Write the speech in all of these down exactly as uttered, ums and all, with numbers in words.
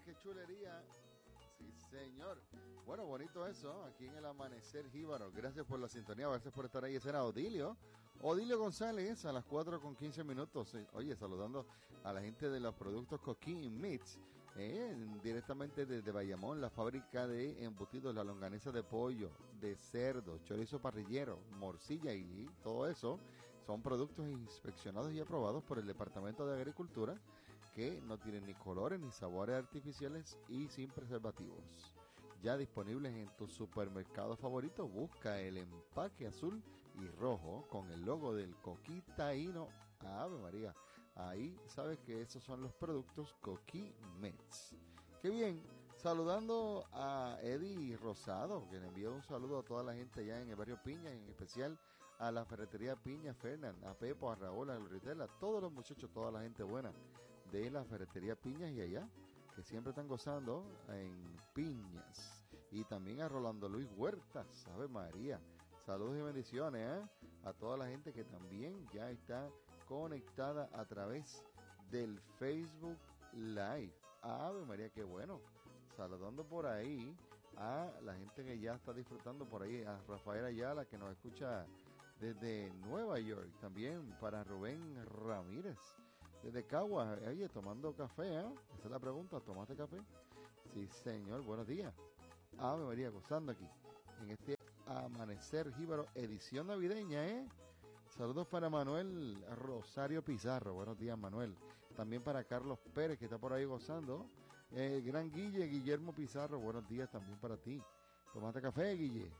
qué chulería. Sí, señor. Bueno, bonito eso, aquí en el Amanecer Jíbaro. Gracias por la sintonía, gracias por estar ahí. Ese era Odilio. Odilio González a las cuatro con quince minutos. Oye, saludando a la gente de los productos Coquín Meats. Eh, directamente desde Bayamón, la fábrica de embutidos, la longaniza de pollo, de cerdo, chorizo parrillero, morcilla y todo eso. Son productos inspeccionados y aprobados por el Departamento de Agricultura, que no tienen ni colores ni sabores artificiales y sin preservativos. Ya disponibles en tu supermercado favorito, busca el empaque azul y rojo con el logo del Coquí Taíno. Ave María, ahí sabes que esos son los productos Coquí Meats. Qué bien, saludando a Eddie Rosado, que le envió un saludo a toda la gente allá en el barrio Piña, en especial a la ferretería Piña Fernán, a Pepo, a Raúl, a Loritel, a todos los muchachos, toda la gente buena de la ferretería Piñas y allá, que siempre están gozando en Piñas. Y también a Rolando Luis Huertas, Ave María, saludos y bendiciones ¿eh? a toda la gente que también ya está conectada a través del Facebook Live. Ave María, qué bueno. Saludando por ahí a la gente que ya está disfrutando por ahí, a Rafael Ayala que nos escucha desde Nueva York, también para Rubén Ramírez desde Caguas, oye, tomando café, ¿eh? Esa es la pregunta, ¿tomaste café? Sí, señor, buenos días. Ave María, gozando aquí, en este Amanecer Jíbaro, edición navideña, ¿eh? Saludos para Manuel Rosario Pizarro, buenos días, Manuel. También para Carlos Pérez, que está por ahí gozando. El eh, gran Guille, Guillermo Pizarro, buenos días también para ti. ¿Tomaste café, Guille?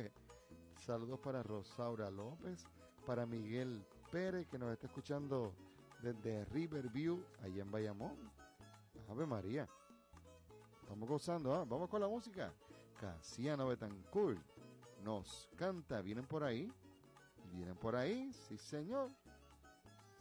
Saludos para Rosaura López, para Miguel Pérez, que nos está escuchando desde Riverview, allá en Bayamón. Ave María. Estamos gozando, ¿eh? Vamos con la música. Casiano Betancourt nos canta. ¿Vienen por ahí? ¿Vienen por ahí? Sí, señor.